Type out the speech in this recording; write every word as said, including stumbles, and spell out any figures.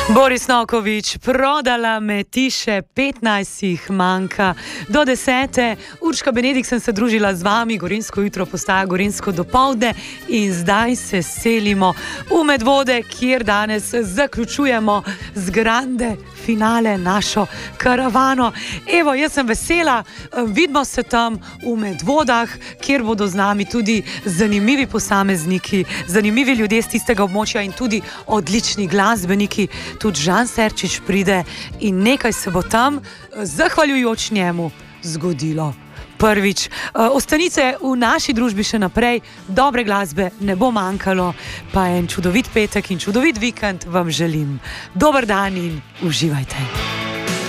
Boris Nokovič, prodala me tiše, petnajst jih manjka do desete. Urška Benedikt sem se družila z vami, Gorenjsko jutro postaja Gorenjsko dopoldne in zdaj se selimo v Medvode, kjer danes zaključujemo z grande finale našo karavano. Evo, jaz sem vesela, vidimo se tam v Medvodah, kjer bodo z nami tudi zanimivi posamezniki, zanimivi ljudje z tistega območja in tudi odlični glasbeniki. Tudi Žan Serčič pride in nekaj se bo tam, zahvaljujoč njemu, zgodilo. Prvič, ostanite v naši družbi še naprej, dobre glasbe ne bo manjkalo, pa en čudovit petek in čudovit vikend vam želim. Dober dan in uživajte.